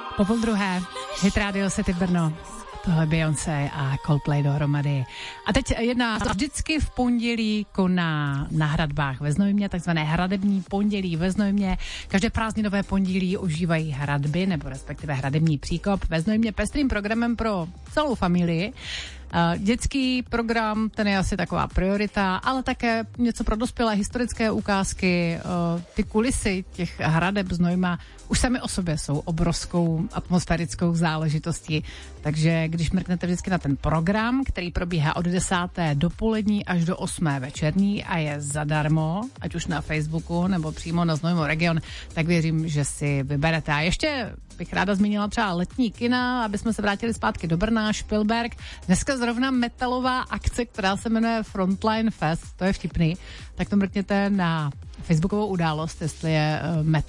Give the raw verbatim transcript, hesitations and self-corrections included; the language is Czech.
Po půl druhé, Hit Radio City Brno. Tohle Beyoncé a Coldplay dohromady. A teď jedna vždycky v pondělí koná na hradbách ve Znojmě, takzvané hradební pondělí ve Znojmě. Každé prázdninové pondělí užívají hradby, nebo respektive hradební příkop ve Znojmě pestrým programem pro celou familii. Dětský program, ten je asi taková priorita, ale také něco pro dospělé, historické ukázky, ty kulisy těch hradeb Znojma už sami o sobě jsou obrovskou atmosférickou záležitostí. Takže když mrknete vždycky na ten program, který probíhá od desáté dopolední až do osmé večerní a je zadarmo, ať už na Facebooku nebo přímo na Znojmo Region, tak věřím, že si vyberete. A ještě bych ráda zmínila třeba letní kina, aby jsme se vrátili zpátky do Brna, Špilberk. Dneska zrovna metalová akce, která se jmenuje Frontline Fest, to je vtipný, tak to mrkněte na facebookovou událost, jestli je metal